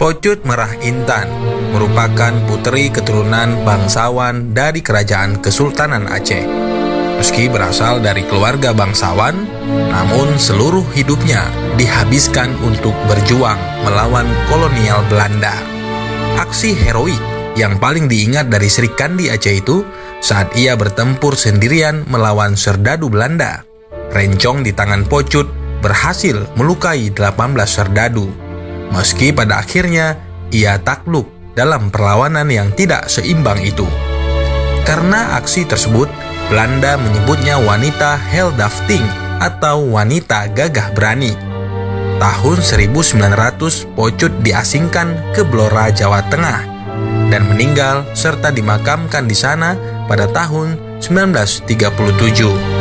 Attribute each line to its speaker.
Speaker 1: Pocut Merah Intan merupakan puteri keturunan bangsawan dari Kerajaan Kesultanan Aceh. Meski berasal dari keluarga bangsawan, namun seluruh hidupnya dihabiskan untuk berjuang melawan kolonial Belanda. Aksi heroik yang paling diingat dari Sri Kandi Aceh itu saat ia bertempur sendirian melawan serdadu Belanda. Rencong di tangan Pocut berhasil melukai 18 serdadu. Meski pada akhirnya ia takluk dalam perlawanan yang tidak seimbang itu. Karena aksi tersebut, Belanda menyebutnya wanita Heldafting atau wanita gagah berani. Tahun 1900, Pocut diasingkan ke Blora, Jawa Tengah dan meninggal serta dimakamkan di sana pada tahun 1937.